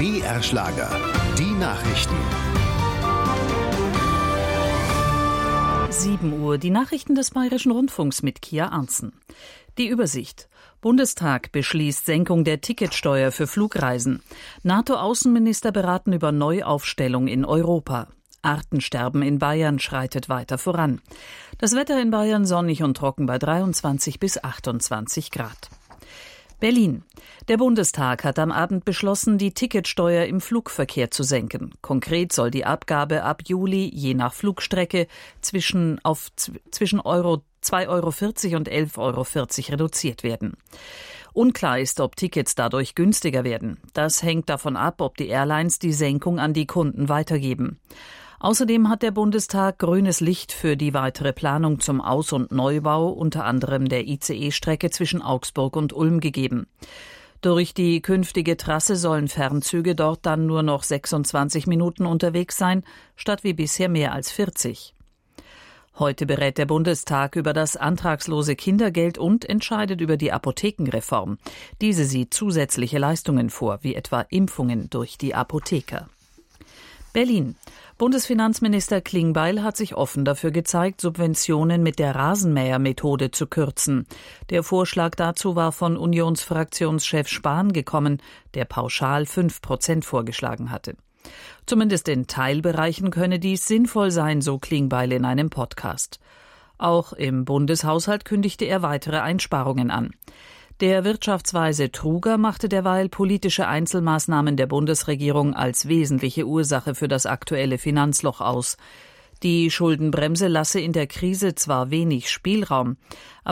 BR Schlager. Die Nachrichten. 7 Uhr, die Nachrichten des Bayerischen Rundfunks mit Kia Arntzen. Die Übersicht. Bundestag beschließt Senkung der Ticketsteuer für Flugreisen. NATO-Außenminister beraten über Neuaufstellung in Europa. Artensterben in Bayern schreitet weiter voran. Das Wetter in Bayern sonnig und trocken bei 23 bis 28 Grad. Berlin. Der Bundestag hat am Abend beschlossen, die Ticketsteuer im Flugverkehr zu senken. Konkret soll die Abgabe ab Juli je nach Flugstrecke zwischen 2,40 Euro und 11,40 Euro reduziert werden. Unklar ist, ob Tickets dadurch günstiger werden. Das hängt davon ab, ob die Airlines die Senkung an die Kunden weitergeben. Außerdem hat der Bundestag grünes Licht für die weitere Planung zum Aus- und Neubau, unter anderem der ICE-Strecke zwischen Augsburg und Ulm, gegeben. Durch die künftige Trasse sollen Fernzüge dort dann nur noch 26 Minuten unterwegs sein, statt wie bisher mehr als 40. Heute berät der Bundestag über das antragslose Kindergeld und entscheidet über die Apothekenreform. Diese sieht zusätzliche Leistungen vor, wie etwa Impfungen durch die Apotheker. Berlin. Bundesfinanzminister Klingbeil hat sich offen dafür gezeigt, Subventionen mit der Rasenmähermethode zu kürzen. Der Vorschlag dazu war von Unionsfraktionschef Spahn gekommen, der pauschal 5% vorgeschlagen hatte. Zumindest in Teilbereichen könne dies sinnvoll sein, so Klingbeil in einem Podcast. Auch im Bundeshaushalt kündigte er weitere Einsparungen an. Der Wirtschaftsweise Truger machte derweil politische Einzelmaßnahmen der Bundesregierung als wesentliche Ursache für das aktuelle Finanzloch aus. Die Schuldenbremse lasse in der Krise zwar wenig Spielraum,